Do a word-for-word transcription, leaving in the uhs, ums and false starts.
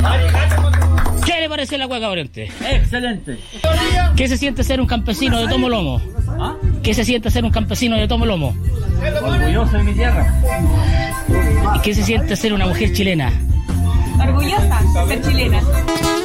¿Qué le parece la cueca Oriente? Excelente. ¿Qué se siente ser un campesino de tomo lomo? ¿Ah? ¿Qué se siente ser un campesino de tomo lomo? Orgulloso de mi tierra. ¿Qué se siente ser una mujer chilena? Orgullosa de ser chilena.